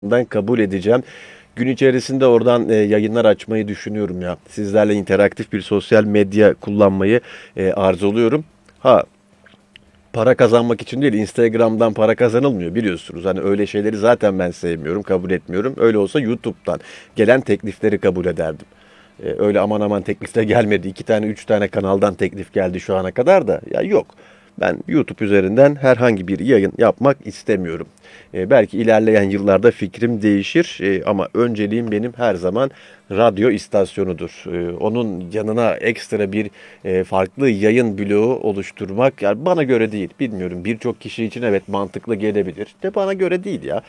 Ben kabul edeceğim. Gün içerisinde oradan yayınlar açmayı düşünüyorum ya. Sizlerle interaktif bir sosyal medya kullanmayı arzuluyorum. Ha, para kazanmak için değil, Instagram'dan para kazanılmıyor biliyorsunuz. Hani öyle şeyleri zaten ben sevmiyorum, kabul etmiyorum. Öyle olsa YouTube'dan gelen teklifleri kabul ederdim. Öyle aman aman teklif de gelmedi. 2 tane, 3 tane kanaldan teklif geldi şu ana kadar da. Ya yok. Ben YouTube üzerinden herhangi bir yayın yapmak istemiyorum. Belki ilerleyen yıllarda fikrim değişir ama önceliğim benim her zaman radyo istasyonudur. Onun yanına ekstra bir farklı yayın bloğu oluşturmak yani bana göre değil. Bilmiyorum, birçok kişi için evet mantıklı gelebilir de bana göre değil ya.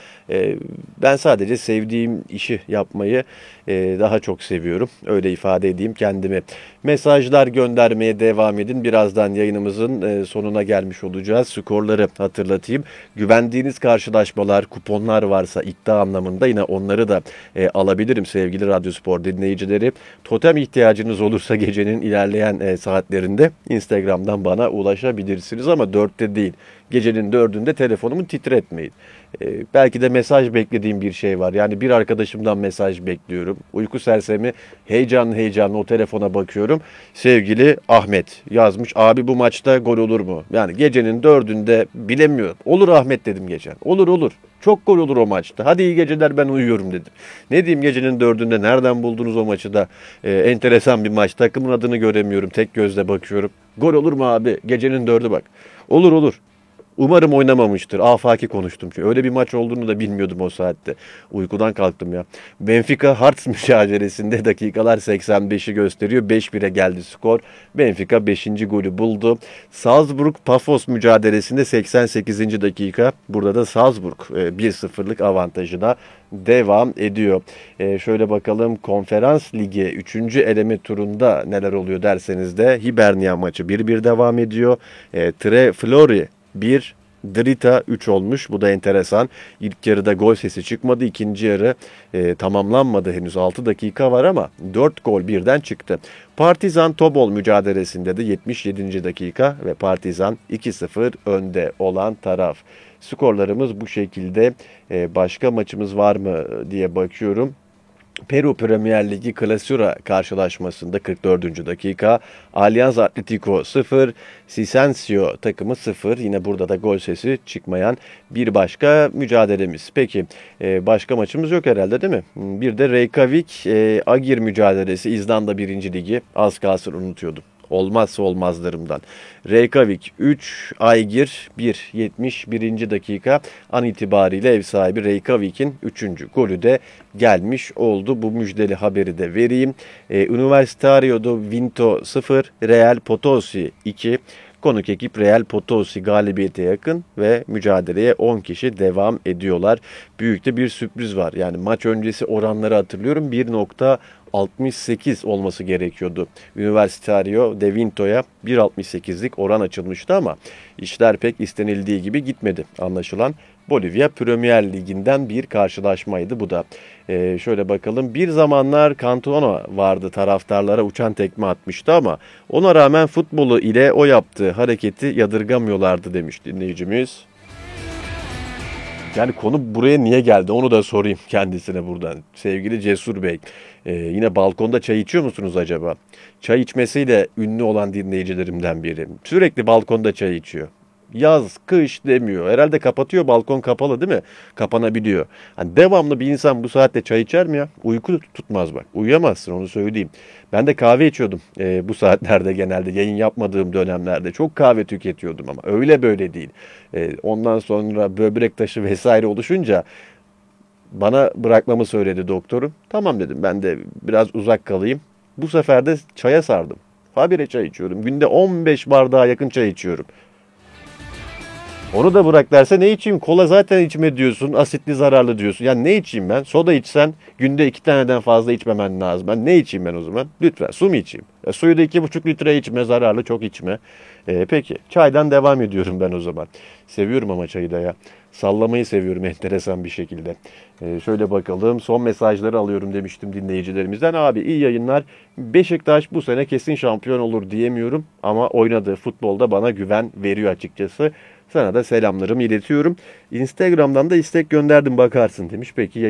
Ben sadece sevdiğim işi yapmayı daha çok seviyorum. Öyle ifade edeyim kendimi. Mesajlar göndermeye devam edin. Birazdan yayınımızın sonuna gelmiş olacağız. Skorları hatırlatayım. Güvendiğiniz karşılaşmalar, kuponlar varsa iddia anlamında yine onları da alabilirim sevgili Radyospor dinleyicileri. Totem ihtiyacınız olursa gecenin ilerleyen saatlerinde Instagram'dan bana ulaşabilirsiniz ama 4'te değil. Gecenin 4'ünde telefonumu titretmeyin. Belki de mesaj beklediğim bir şey var. Yani bir arkadaşımdan mesaj bekliyorum. Uyku sersemi heyecanlı heyecanlı o telefona bakıyorum. Sevgili Ahmet yazmış. Abi bu maçta gol olur mu? Yani gecenin 4'ünde bilemiyorum. Olur Ahmet dedim geçen. Olur olur. Çok gol olur o maçta. Hadi iyi geceler ben uyuyorum dedim. Ne diyeyim gecenin 4'ünde nereden buldunuz o maçı da? Enteresan bir maç. Takımın adını göremiyorum. Tek gözle bakıyorum. Gol olur mu abi? Gecenin 4'ü bak. Olur olur. Umarım oynamamıştır. Afaki konuştum çünkü. Öyle bir maç olduğunu da bilmiyordum o saatte. Uykudan kalktım ya. Benfica Hearts mücadelesinde dakikalar 85'i gösteriyor. 5-1'e geldi skor. Benfica 5. golü buldu. Salzburg Pafos mücadelesinde 88. dakika. Burada da Salzburg 1-0'lık avantajına devam ediyor. Şöyle bakalım Konferans Ligi 3. eleme turunda neler oluyor derseniz de Hibernia maçı 1-1 devam ediyor. Tre Flori 1, Drita 3 olmuş. Bu da enteresan. İlk yarıda gol sesi çıkmadı. İkinci yarı tamamlanmadı henüz. 6 dakika var ama 4 gol birden çıktı. Partizan Tobol mücadelesinde de 77. dakika ve Partizan 2-0 önde olan taraf. Skorlarımız bu şekilde. Başka maçımız var mı diye bakıyorum. Peru Premier Ligi Klasura karşılaşmasında 44. dakika Alianza Atletico 0, Sisensio takımı 0. Yine burada da gol sesi çıkmayan bir başka mücadelemiz. Peki başka maçımız yok herhalde değil mi? Bir de Reykjavik Agir mücadelesi İzlanda 1. Ligi. Az kalsın unutuyordum. Olmazsa olmazlarımdan. Reykjavik 3, Aygir 1, 71. dakika an itibariyle ev sahibi Reykjavik'in 3. golü de gelmiş oldu. Bu müjdeli haberi de vereyim. Universitario do Vinto 0, Real Potosi 2. Konuk ekip Real Potosi galibiyete yakın ve mücadeleye 10 kişi devam ediyorlar. Büyük de bir sürpriz var. Yani maç öncesi oranları hatırlıyorum. 1.68 olması gerekiyordu. Universitario de Vinto'ya 1.68'lik oran açılmıştı ama işler pek istenildiği gibi gitmedi anlaşılan. Bolivya Premier Ligi'nden bir karşılaşmaydı bu da. Şöyle bakalım. Bir zamanlar Cantona vardı, taraftarlara uçan tekme atmıştı ama ona rağmen futbolu ile o yaptığı hareketi yadırgamıyorlardı demiş dinleyicimiz. Yani konu buraya niye geldi onu da sorayım kendisine buradan. Sevgili Cesur Bey, yine balkonda çay içiyor musunuz acaba? Çay içmesiyle ünlü olan dinleyicilerimden biri. Sürekli balkonda çay içiyor. Yaz, kış demiyor. Herhalde kapatıyor, balkon kapalı değil mi? Kapanabiliyor. Hani devamlı bir insan bu saatte çay içer mi ya? Uyku tutmaz bak. Uyuyamazsın onu söyleyeyim. Ben de kahve içiyordum bu saatlerde genelde yayın yapmadığım dönemlerde. Çok kahve tüketiyordum ama öyle böyle değil. Ondan sonra böbrek taşı vesaire oluşunca bana bırakmamı söyledi doktorum. Tamam dedim ben de biraz uzak kalayım. Bu sefer de çaya sardım. Habire çay içiyorum. Günde 15 bardağa yakın çay içiyorum. Onu da bırak derse ne içeyim? Kola zaten içme diyorsun. Asitli zararlı diyorsun. Yani ne içeyim ben? Soda içsen günde 2 taneden fazla içmemen lazım. Ben ne içeyim ben o zaman? Lütfen su mu içeyim? Suyu da 2,5 litre içme. Zararlı çok içme. Peki çaydan devam ediyorum ben o zaman. Seviyorum ama çayı da ya. Sallamayı seviyorum enteresan bir şekilde. Şöyle bakalım. Son mesajları alıyorum demiştim dinleyicilerimizden. Abi iyi yayınlar. Beşiktaş bu sene kesin şampiyon olur diyemiyorum. Ama oynadığı futbolda bana güven veriyor açıkçası. Sana da selamlarımı iletiyorum. Instagram'dan da istek gönderdim, bakarsın demiş. Peki